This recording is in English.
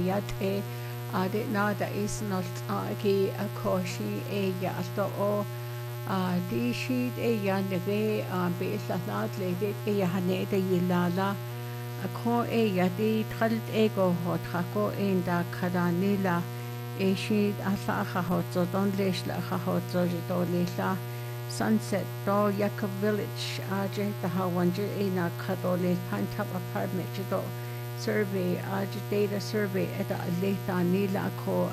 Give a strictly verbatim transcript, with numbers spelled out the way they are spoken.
yat e ade nada is not ki a koshi e ya to o a di shi e ya nege a be la lat le de e ya hane de yilala a ko e ya di talt e go hot ko e da kadanila e shi a sa ha hot so don lesh la ha hot so do le la Sunset do Yakov Village aje the hawanje ina kadole pantap apartment do survey aje data survey eta leta nila ko